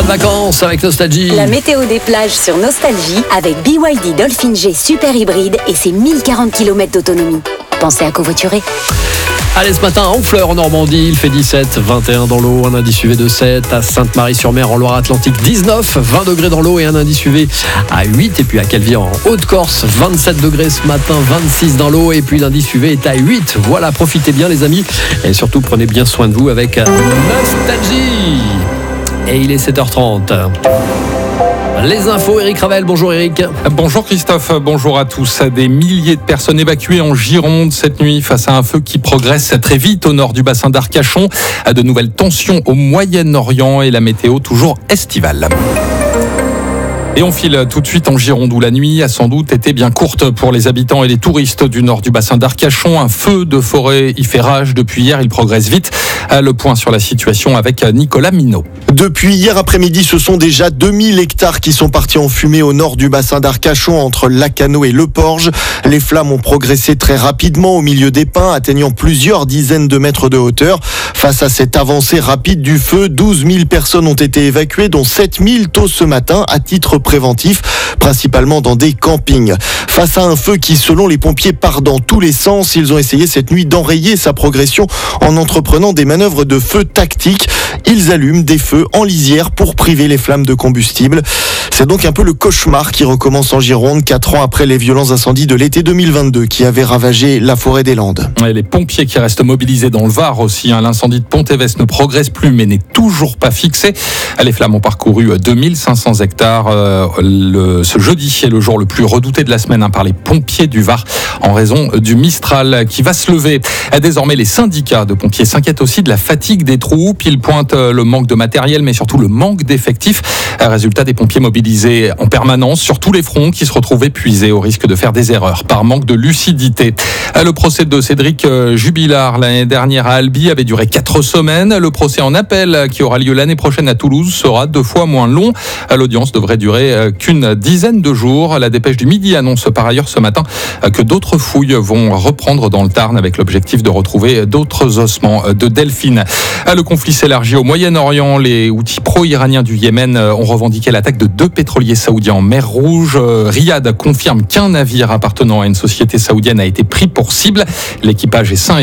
de vacances avec Nostalgie. La météo des plages sur Nostalgie avec BYD Dolphin G Super Hybride et ses 1040 km d'autonomie. Pensez à covoiturer. Allez, ce matin, à Honfleur en Normandie, il fait 17, 21 dans l'eau, un indice UV de 7. À Sainte-Marie-sur-Mer en Loire-Atlantique, 19, 20 degrés dans l'eau et un indice UV à 8. Et puis à Calvier en Haute-Corse, 27 degrés ce matin, 26 dans l'eau. Et puis l'indice UV est à 8. Voilà, profitez bien les amis. Et surtout, prenez bien soin de vous avec Nostalgie. Et il est 7h30. Les infos, Eric Ravel. Bonjour Eric. Bonjour Christophe, bonjour à tous. Des milliers de personnes évacuées en Gironde cette nuit face à un feu qui progresse très vite au nord du bassin d'Arcachon. De nouvelles tensions au Moyen-Orient et la météo toujours estivale. Et on file tout de suite en Gironde où la nuit a sans doute été bien courte pour les habitants et les touristes du nord du bassin d'Arcachon. Un feu de forêt y fait rage depuis hier, il progresse vite. Le point sur la situation avec Nicolas Minot. Depuis hier après-midi, ce sont déjà 2000 hectares qui sont partis en fumée au nord du bassin d'Arcachon entre Lacanau et Le Porge. Les flammes ont progressé très rapidement au milieu des pins, atteignant plusieurs dizaines de mètres de hauteur. Face à cette avancée rapide du feu, 12 000 personnes ont été évacuées, dont 7 000 tôt ce matin à titre préventif, principalement dans des campings. Face à un feu qui, selon les pompiers, part dans tous les sens, ils ont essayé cette nuit d'enrayer sa progression en entreprenant des manœuvres de feu tactiques. Ils allument des feux en lisière pour priver les flammes de combustible. C'est donc un peu le cauchemar qui recommence en Gironde, 4 ans après les violents incendies de l'été 2022 qui avaient ravagé la forêt des Landes. Et les pompiers qui restent mobilisés dans le Var aussi. L'incendie de Pont-Évès ne progresse plus mais n'est toujours pas fixé. Les flammes ont parcouru 2500 hectares. Ce jeudi est le jour le plus redouté de la semaine par les pompiers du Var en raison du Mistral qui va se lever. Désormais, les syndicats de pompiers s'inquiètent aussi de la fatigue des troupes. Ils pointent le manque de matériel mais surtout le manque d'effectifs. Résultat, des pompiers mobilisés en permanence sur tous les fronts qui se retrouvent épuisés au risque de faire des erreurs par manque de lucidité. Le procès de Cédric Jubilard l'année dernière à Albi avait duré 4 semaines. Le procès en appel qui aura lieu l'année prochaine à Toulouse sera 2 fois moins long. L'audience devrait durer qu'une dizaine de jours. La dépêche du Midi annonce par ailleurs ce matin que d'autres fouilles vont reprendre dans le Tarn avec l'objectif de retrouver d'autres ossements de delphines. Le conflit s'élargit au Moyen-Orient. Les Houthis pro-iraniens du Yémen ont revendiqué l'attaque de 2 pétroliers saoudiens en mer Rouge. Riyad confirme qu'un navire appartenant à une société saoudienne a été pris pour cible. L'équipage est sain